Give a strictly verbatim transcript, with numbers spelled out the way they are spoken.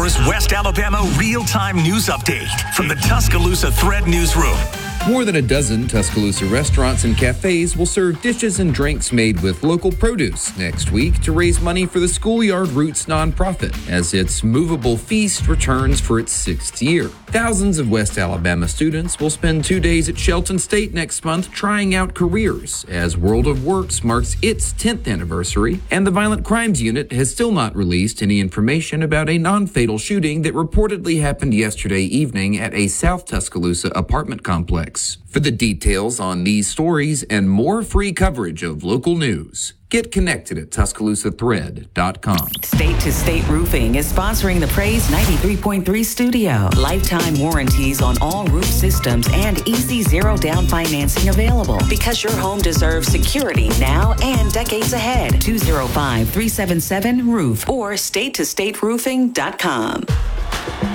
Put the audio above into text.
first West Alabama real-time news update from the Tuscaloosa Thread Newsroom. More than a dozen Tuscaloosa restaurants and cafes will serve dishes and drinks made with local produce next week to raise money for the Schoolyard Roots nonprofit as its movable feast returns for its sixth year. Thousands of West Alabama students will spend two days at Shelton State next month trying out careers as World of Works marks its tenth anniversary, and the Violent Crimes Unit has still not released any information about a non-fatal shooting that reportedly happened yesterday evening at a South Tuscaloosa apartment complex. For the details on these stories and more free coverage of local news, get connected at Tuscaloosa Thread dot com. State to State Roofing is sponsoring the Praise ninety-three point three studio. Lifetime warranties on all roof systems and easy zero down financing available because your home deserves security now and decades ahead. two oh five, three seven seven, roof or state to state roofing dot com.